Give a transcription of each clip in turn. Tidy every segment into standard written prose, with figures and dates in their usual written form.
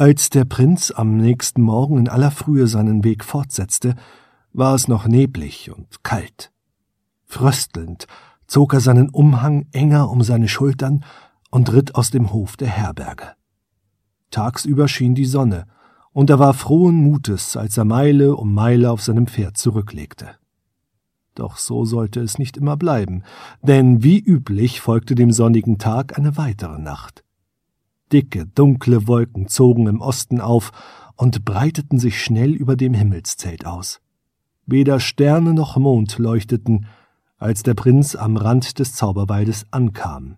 Als der Prinz am nächsten Morgen in aller Frühe seinen Weg fortsetzte, war es noch neblig und kalt. Fröstelnd zog er seinen Umhang enger um seine Schultern und ritt aus dem Hof der Herberge. Tagsüber schien die Sonne, und er war frohen Mutes, als er Meile um Meile auf seinem Pferd zurücklegte. Doch so sollte es nicht immer bleiben, denn wie üblich folgte dem sonnigen Tag eine weitere Nacht. Dicke, dunkle Wolken zogen im Osten auf und breiteten sich schnell über dem Himmelszelt aus. Weder Sterne noch Mond leuchteten, als der Prinz am Rand des Zauberwaldes ankam.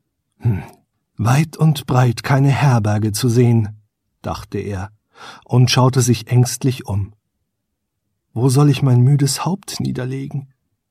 Weit und breit keine Herberge zu sehen, dachte er und schaute sich ängstlich um. Wo soll ich mein müdes Haupt niederlegen?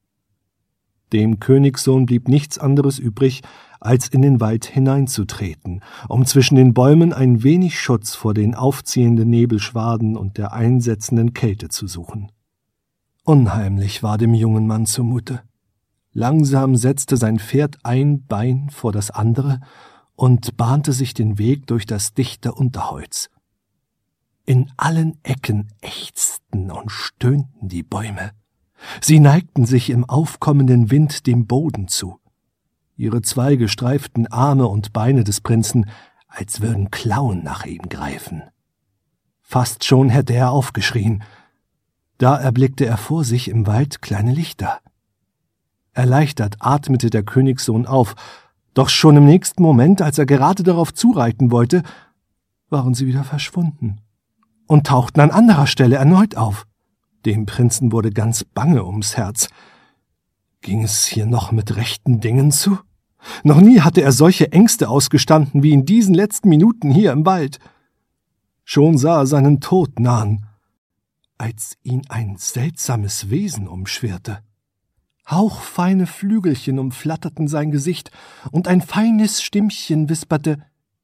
Dem Königssohn blieb nichts anderes übrig, als in den Wald hineinzutreten, um zwischen den Bäumen ein wenig Schutz vor den aufziehenden Nebelschwaden und der einsetzenden Kälte zu suchen. Unheimlich war dem jungen Mann zumute. Langsam setzte sein Pferd ein Bein vor das andere und bahnte sich den Weg durch das dichte Unterholz. In allen Ecken ächzten und stöhnten die Bäume. Sie neigten sich im aufkommenden Wind dem Boden zu. Ihre Zweige streiften Arme und Beine des Prinzen, als würden Klauen nach ihm greifen. Fast schon hätte er aufgeschrien. Da erblickte er vor sich im Wald kleine Lichter. Erleichtert atmete der Königssohn auf, doch schon im nächsten Moment, als er gerade darauf zureiten wollte, waren sie wieder verschwunden und tauchten an anderer Stelle erneut auf. Dem Prinzen wurde ganz bange ums Herz. Ging es hier noch mit rechten Dingen zu? Noch nie hatte er solche Ängste ausgestanden wie in diesen letzten Minuten hier im Wald. Schon sah er seinen Tod nahen, als ihn ein seltsames Wesen umschwirrte. Hauchfeine Flügelchen umflatterten sein Gesicht, und ein feines Stimmchen wisperte: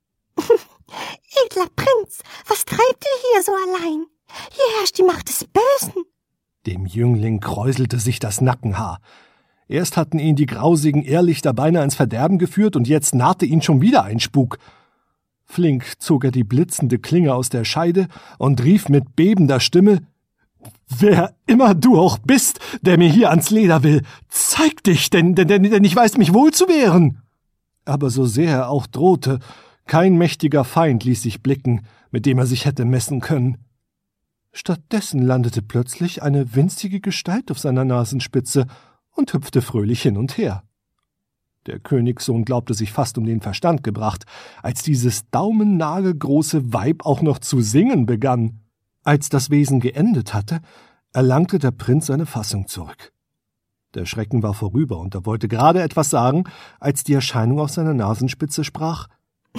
»Edler Prinz, was treibt ihr hier so allein? Hier herrscht die Macht des Bösen.« Dem Jüngling kräuselte sich das Nackenhaar. Erst hatten ihn die grausigen Irrlichter beinahe ins Verderben geführt, und jetzt nahte ihn schon wieder ein Spuk. Flink zog er die blitzende Klinge aus der Scheide und rief mit bebender Stimme: »Wer immer du auch bist, der mir hier ans Leder will, zeig dich, denn ich weiß mich wohl zu wehren!« Aber so sehr er auch drohte, kein mächtiger Feind ließ sich blicken, mit dem er sich hätte messen können. Stattdessen landete plötzlich eine winzige Gestalt auf seiner Nasenspitze und hüpfte fröhlich hin und her. Der Königssohn glaubte sich fast um den Verstand gebracht, als dieses daumennagelgroße Weib auch noch zu singen begann. Als das Wesen geendet hatte, erlangte der Prinz seine Fassung zurück. Der Schrecken war vorüber, und er wollte gerade etwas sagen, als die Erscheinung auf seiner Nasenspitze sprach: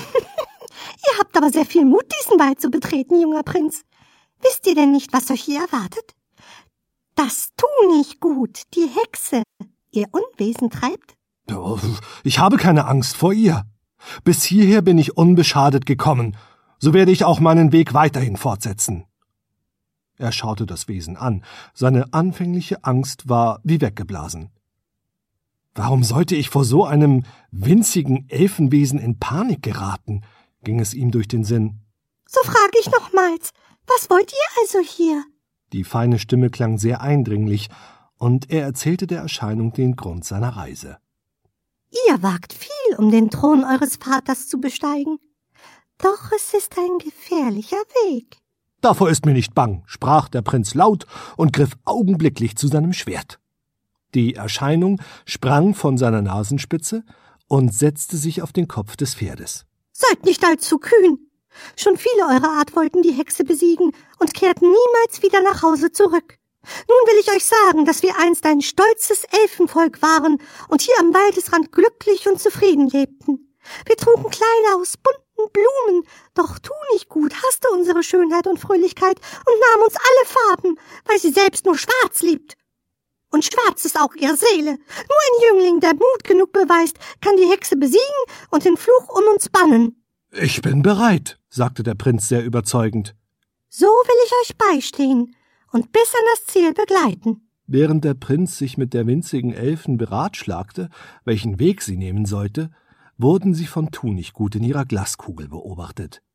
»Ihr habt aber sehr viel Mut, diesen Wald zu betreten, junger Prinz. Wisst ihr denn nicht, was euch hier erwartet? Das tu nicht gut, die Hexe ihr Unwesen treibt.« »Ich habe keine Angst vor ihr. Bis hierher bin ich unbeschadet gekommen. So werde ich auch meinen Weg weiterhin fortsetzen.« Er schaute das Wesen an. Seine anfängliche Angst war wie weggeblasen. Warum sollte ich vor so einem winzigen Elfenwesen in Panik geraten, ging es ihm durch den Sinn. »So frage ich nochmals, was wollt ihr also hier?« Die feine Stimme klang sehr eindringlich, und er erzählte der Erscheinung den Grund seiner Reise. »Ihr wagt viel, um den Thron eures Vaters zu besteigen. Doch es ist ein gefährlicher Weg.« »Davor ist mir nicht bang«, sprach der Prinz laut und griff augenblicklich zu seinem Schwert. Die Erscheinung sprang von seiner Nasenspitze und setzte sich auf den Kopf des Pferdes. »Seid nicht allzu kühn. Schon viele eurer Art wollten die Hexe besiegen und kehrten niemals wieder nach Hause zurück. Nun will ich euch sagen, dass wir einst ein stolzes Elfenvolk waren und hier am Waldesrand glücklich und zufrieden lebten. Wir trugen Kleider aus bunten Blumen, doch Tunichtgut hasste unsere Schönheit und Fröhlichkeit und nahm uns alle Farben, weil sie selbst nur schwarz liebt. Und schwarz ist auch ihre Seele. Nur ein Jüngling, der Mut genug beweist, kann die Hexe besiegen und den Fluch um uns bannen.« »Ich bin bereit«, sagte der Prinz sehr überzeugend. »So will ich euch beistehen und bis an das Ziel begleiten.« Während der Prinz sich mit der winzigen Elfen beratschlagte, welchen Weg sie nehmen sollte, wurden sie von Tunichtgut in ihrer Glaskugel beobachtet.